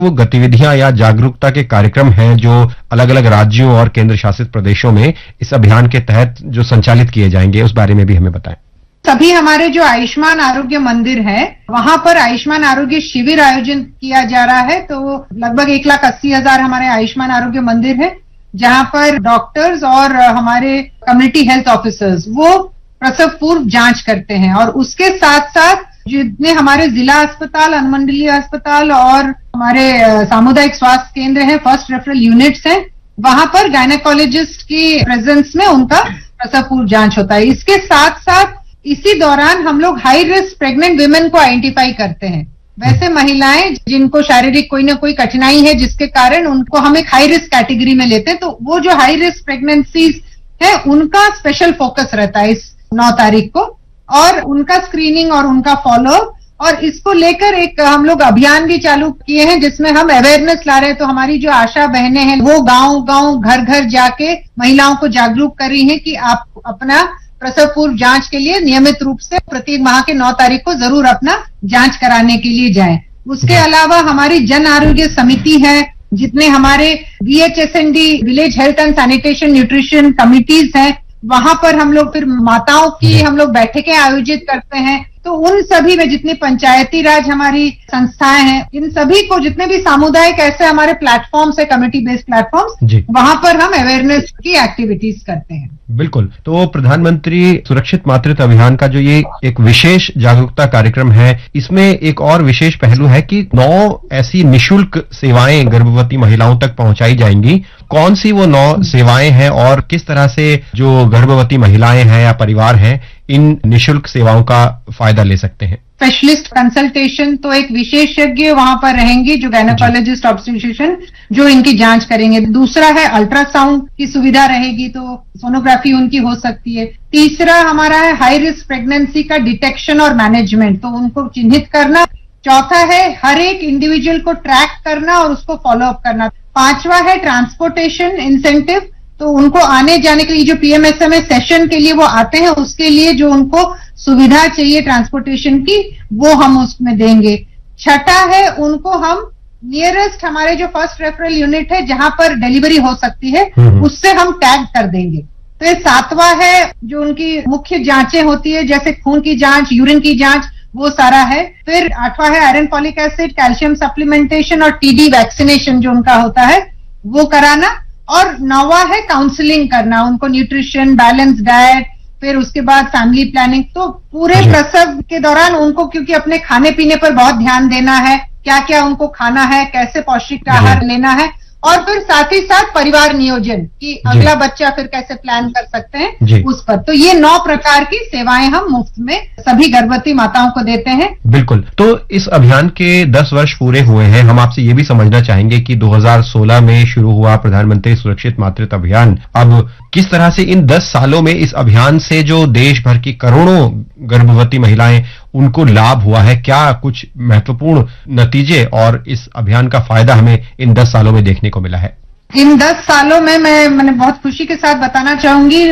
वो गतिविधियां या जागरूकता के कार्यक्रम हैं जो अलग अलग राज्यों और केंद्र शासित प्रदेशों में इस अभियान के तहत जो संचालित किए जाएंगे, उस बारे में भी हमें बताएं। सभी हमारे जो आयुष्मान आरोग्य मंदिर है, वहां पर आयुष्मान आरोग्य शिविर आयोजन किया जा रहा है। तो लगभग 1,80,000 हमारे आयुष्मान आरोग्य मंदिर है, जहां पर डॉक्टर्स और हमारे कम्युनिटी हेल्थ ऑफिसर्स वो प्रसव पूर्व जांच करते हैं। और उसके साथ साथ जितने हमारे जिला अस्पताल, अनुमंडलीय अस्पताल और हमारे सामुदायिक स्वास्थ्य केंद्र हैं, फर्स्ट रेफरल यूनिट्स हैं, वहां पर गायनेकोलॉजिस्ट की प्रेजेंस में उनका प्रसव पूर्व जांच होता है। इसके साथ साथ इसी दौरान हम लोग हाई रिस्क प्रेग्नेंट विमेन को आइडेंटिफाई करते हैं। वैसे महिलाएं जिनको शारीरिक कोई ना कोई कठिनाई है जिसके कारण उनको हम एक हाई रिस्क कैटेगरी में लेते हैं, तो वो जो हाई रिस्क प्रेगनेंसीज है उनका स्पेशल फोकस रहता है इस 9 तारीख को, और उनका स्क्रीनिंग और उनका फॉलोअप। और इसको लेकर एक हम लोग अभियान भी चालू किए हैं जिसमें हम अवेयरनेस ला रहे हैं। तो हमारी जो आशा बहनें हैं वो गांव-गांव, घर-घर जाके महिलाओं को जागरूक कर रही हैं कि आप अपना प्रसव पूर्व जांच के लिए नियमित रूप से प्रत्येक माह के 9 तारीख को जरूर अपना जांच कराने के लिए जाएं। उसके अलावा हमारी जन आरोग्य समिति है, जितने हमारे VHSND village health and sanitation nutrition committees हैं, वहां पर हम लोग फिर माताओं की हम लोग बैठकें आयोजित करते हैं। तो उन सभी में जितनी पंचायती राज हमारी संस्थाएं हैं, इन सभी को जितने भी सामुदायिक ऐसे हमारे प्लेटफॉर्म्स है, कम्युनिटी बेस्ड प्लेटफॉर्म्स, वहां पर हम अवेयरनेस की एक्टिविटीज करते हैं। बिल्कुल। तो प्रधानमंत्री सुरक्षित मातृत्व अभियान का जो ये एक विशेष जागरूकता कार्यक्रम है, इसमें एक और विशेष पहलू है कि 9 ऐसी निशुल्क सेवाएं गर्भवती महिलाओं तक पहुंचाई जाएंगी। कौन सी वो 9 सेवाएं हैं और किस तरह से जो गर्भवती महिलाएं हैं या परिवार हैं इन निशुल्क सेवाओं का फायदा ले सकते हैं? स्पेशलिस्ट कंसल्टेशन, तो एक विशेषज्ञ वहां पर रहेंगे जो गायनेकोलॉजिस्ट ऑब्स्टेट्रिशियन जो इनकी जांच करेंगे। दूसरा है अल्ट्रासाउंड की सुविधा रहेगी, तो सोनोग्राफी उनकी हो सकती है। तीसरा हमारा है हाई रिस्क प्रेगनेंसी का डिटेक्शन और मैनेजमेंट, तो उनको चिन्हित करना। चौथा है हर एक इंडिविजुअल को ट्रैक करना और उसको फॉलोअप करना। 5वां है ट्रांसपोर्टेशन इंसेंटिव, तो उनको आने जाने के लिए जो PMSMA सेशन के लिए वो आते हैं उसके लिए जो उनको सुविधा चाहिए ट्रांसपोर्टेशन की वो हम उसमें देंगे। छठा है उनको हम नियरेस्ट हमारे जो फर्स्ट रेफरल यूनिट है जहां पर डिलीवरी हो सकती है उससे हम टैग कर देंगे। तो ये 7वां है जो उनकी मुख्य जांचें होती है जैसे खून की जांच, यूरिन की जांच, वो सारा है। फिर 8वां है iron folic acid, calcium supplementation और TD वैक्सीनेशन जो उनका होता है वो कराना। और 9वां है काउंसलिंग करना, उनको न्यूट्रिशन, बैलेंस डाइट, फिर उसके बाद फैमिली प्लानिंग। तो पूरे प्रसव के दौरान उनको क्योंकि अपने खाने पीने पर बहुत ध्यान देना है, क्या क्या उनको खाना है, कैसे पौष्टिक आहार लेना है, और फिर साथ ही साथ परिवार नियोजन कि अगला बच्चा फिर कैसे प्लान कर सकते हैं उस पर। तो ये 9 प्रकार की सेवाएं हम मुफ्त में सभी गर्भवती माताओं को देते हैं। बिल्कुल। तो इस अभियान के 10 वर्ष पूरे हुए हैं। हम आपसे ये भी समझना चाहेंगे कि 2016 में शुरू हुआ प्रधानमंत्री सुरक्षित मातृत्व अभियान, अब किस तरह से इन 10 सालों में इस अभियान से जो देश भर की करोड़ों गर्भवती महिलाएं उनको लाभ हुआ है, क्या कुछ महत्वपूर्ण नतीजे और इस अभियान का फायदा हमें इन 10 सालों में देखने को मिला है? इन 10 सालों में मैंने बहुत खुशी के साथ बताना चाहूंगी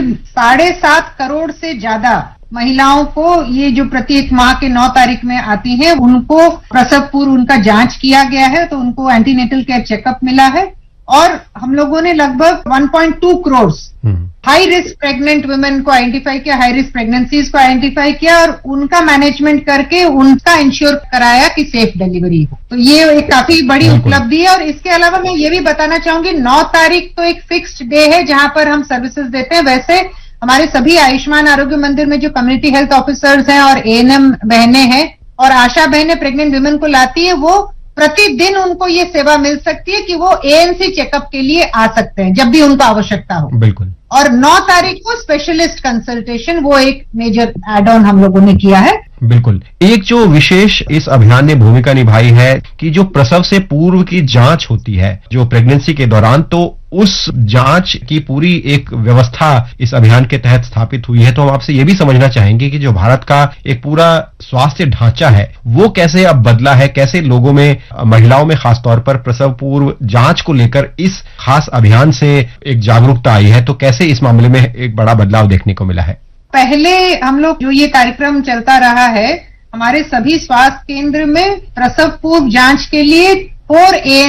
7.5 करोड़ से ज्यादा महिलाओं को ये जो प्रत्येक माह के 9 तारीख में आती हैं उनको प्रसव पूर्व उनका जांच किया गया है, तो उनको एंटीनेटल केयर चेकअप मिला है। और हम लोगों ने लगभग 1.2 crore high risk pregnant women को आइडेंटिफाई किया, हाई रिस्क प्रेगनेंसीज को आइडेंटिफाई किया और उनका मैनेजमेंट करके उनका इंश्योर कराया कि सेफ डिलीवरी हो। तो ये एक काफी बड़ी उपलब्धि है। और इसके अलावा मैं ये भी बताना चाहूंगी 9 तारीख तो एक फिक्स्ड डे है जहां पर हम सर्विसेज देते हैं। वैसे हमारे सभी आयुष्मान आरोग्य मंदिर में जो कम्युनिटी हेल्थ ऑफिसर्स हैं और ANM बहनें हैं और आशा बहनें प्रेग्नेंट वुमेन को लाती है, वो प्रतिदिन उनको ये सेवा मिल सकती है कि वो ANC चेकअप के लिए आ सकते हैं जब भी उनको आवश्यकता हो। बिल्कुल। और 9 तारीख को स्पेशलिस्ट कंसल्टेशन, वो एक मेजर एड ऑन हम लोगों ने किया है। बिल्कुल। एक जो विशेष इस अभियान ने भूमिका निभाई है कि जो प्रसव से पूर्व की जांच होती है जो प्रेगनेंसी के दौरान, तो उस जांच की पूरी एक व्यवस्था इस अभियान के तहत स्थापित हुई है। तो हम आपसे ये भी समझना चाहेंगे कि जो भारत का एक पूरा स्वास्थ्य ढांचा है वो कैसे अब बदला है, कैसे लोगों में, महिलाओं में खासतौर पर प्रसव पूर्व जांच को लेकर इस खास अभियान से एक जागरूकता आई है, तो कैसे इस मामले में एक बड़ा बदलाव देखने को मिला है? पहले हम लोग जो ये कार्यक्रम चलता रहा है, हमारे सभी स्वास्थ्य केंद्र में प्रसव पूर्व जांच के लिए 4 ए